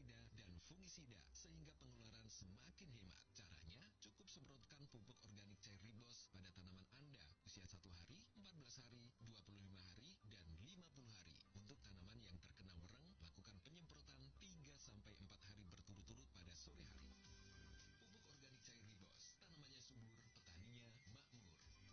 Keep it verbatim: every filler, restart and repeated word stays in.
pestisida dan fungisida sehingga pengeluaran semakin hemat. Caranya, cukup semprotkan pupuk organik cair Ribos pada tanaman